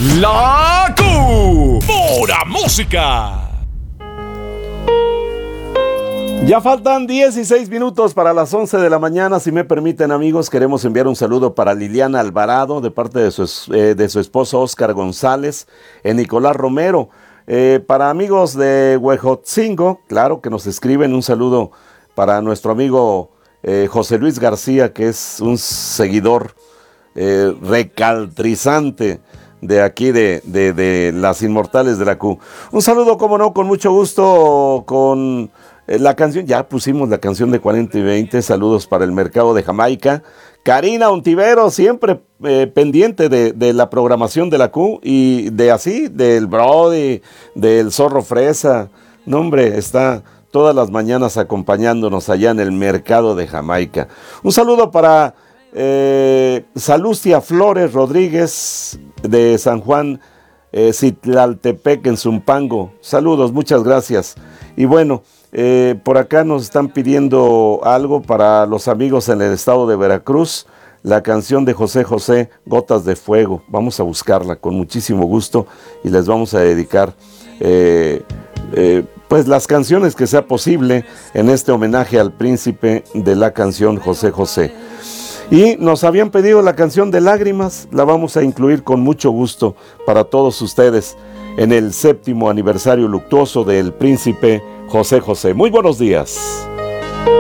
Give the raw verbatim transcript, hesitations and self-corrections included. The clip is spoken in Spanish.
La Q, pura música. Ya faltan dieciséis minutos para las once de la mañana. Si me permiten, amigos, queremos enviar un saludo para Liliana Alvarado de parte de su, eh, de su esposo Oscar González, en Nicolás Romero. Eh, para amigos de Huejotzingo, claro que nos escriben, un saludo para nuestro amigo eh, José Luis García, que es un seguidor eh, recaltrizante de aquí de, de, de las Inmortales de la Q. Un saludo, como no, con mucho gusto, con eh, la canción, ya pusimos la canción de cuarenta y veinte, saludos para el mercado de Jamaica. Karina Ontivero, siempre eh, pendiente de, de la programación de la Q y de así, del Brody, del Zorro Fresa. No, hombre, está todas las mañanas acompañándonos allá en el mercado de Jamaica. Un saludo para eh, Salucia Flores Rodríguez de San Juan eh, Citlaltepec en Zumpango. Saludos, muchas gracias. Y bueno, Eh, por acá nos están pidiendo algo para los amigos en el estado de Veracruz, la canción de José José, Gotas de Fuego. Vamos a buscarla con muchísimo gusto y les vamos a dedicar eh, eh, pues las canciones que sea posible en este homenaje al príncipe de la canción José José. Y nos habían pedido la canción de Lágrimas, la vamos a incluir con mucho gusto para todos ustedes en el séptimo aniversario luctuoso del príncipe José José. Muy buenos días.